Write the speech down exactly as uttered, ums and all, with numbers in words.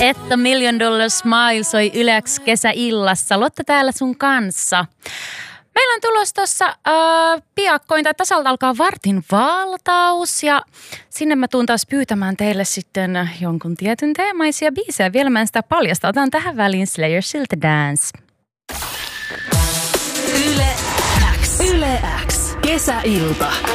Että Million Dollar Smile soi Ylex kesäillassa. Lotta täällä sun kanssa. Meillä on tulossa tuossa äh, piakkoin, tai tasalta alkaa vartin valtaus ja sinne mä tuun taas pyytämään teille sitten jonkun tietyn teemaisia biisejä. Vielä mä en sitä paljasta. Otan tähän väliin Slayersilta Dance. Yle X. Yle X. Kesäilta.